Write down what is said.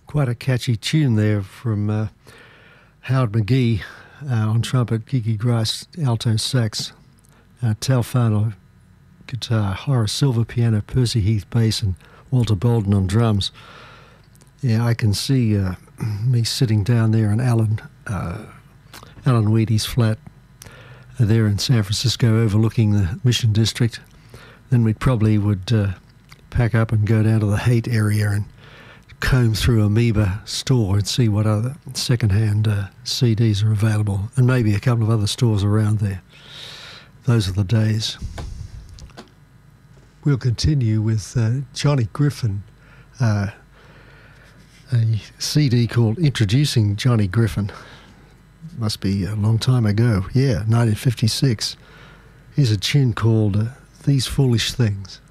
Quite a catchy tune there from Howard McGee on trumpet, Kiki Grice alto sax, Tal Farnell guitar, Horace Silver piano, Percy Heath bass, and Walter Bolden on drums. Yeah, I can see me sitting down there in Alan Wheaty's flat there in San Francisco overlooking the Mission District. Then we probably would pack up and go down to the Haight area and comb through Amoeba store and see what other second-hand CDs are available, and maybe a couple of other stores around there. Those are the days. We'll continue with Johnny Griffin, a CD called Introducing Johnny Griffin. Must be a long time ago. Yeah, 1956. Here's a tune called These Foolish Things.